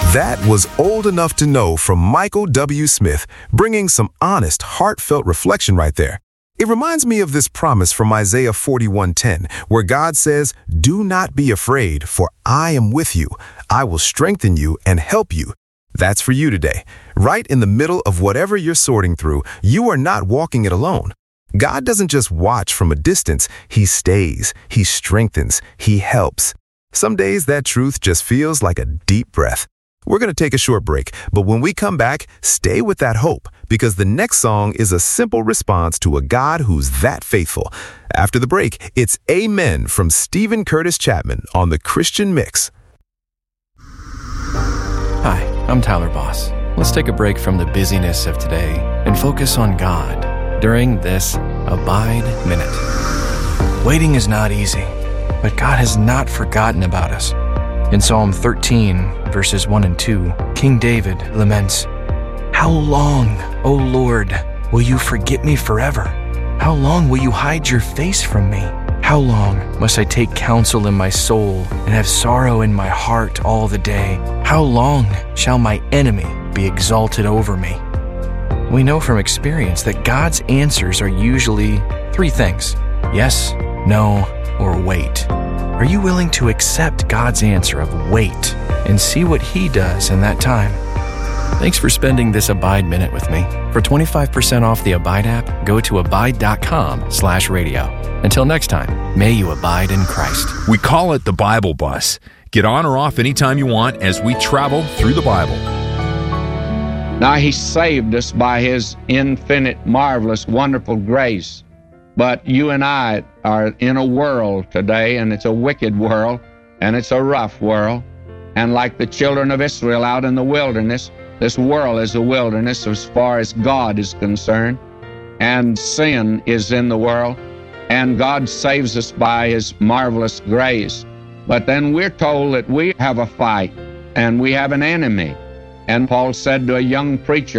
That was Old Enough to Know from Michael W. Smith, bringing some honest, heartfelt reflection right there. It reminds me of this promise from Isaiah 41:10, where God says, "Do not be afraid, for I am with you. I will strengthen you and help you." That's for you today. Right in the middle of whatever you're sorting through, you are not walking it alone. God doesn't just watch from a distance. He stays, He strengthens, He helps. Some days that truth just feels like a deep breath. We're going to take a short break, but when we come back, stay with that hope, because the next song is a simple response to a God who's that faithful. After the break, it's Amen from Stephen Curtis Chapman on The Christian Mix. Hi, I'm Tyler Boss. Let's take a break from the busyness of today and focus on God during this Abide Minute. Waiting is not easy, but God has not forgotten about us. In Psalm 13, verses 1 and 2, King David laments, "How long, O Lord, will you forget me forever? How long will you hide your face from me? How long must I take counsel in my soul and have sorrow in my heart all the day? How long shall my enemy be exalted over me?" We know from experience that God's answers are usually three things: yes, no, or wait. Are you willing to accept God's answer of wait and see what He does in that time? Thanks for spending this Abide Minute with me. For 25% off the Abide app, go to abide.com/radio. Until next time, may you abide in Christ. We call it the Bible Bus. Get on or off anytime you want as we travel through the Bible. Now, He saved us by His infinite, marvelous, wonderful grace. But you and I are in a world today, and it's a wicked world, and it's a rough world. And like the children of Israel out in the wilderness, this world is a wilderness as far as God is concerned. And sin is in the world, and God saves us by His marvelous grace. But then we're told that we have a fight, and we have an enemy. And Paul said to a young preacher,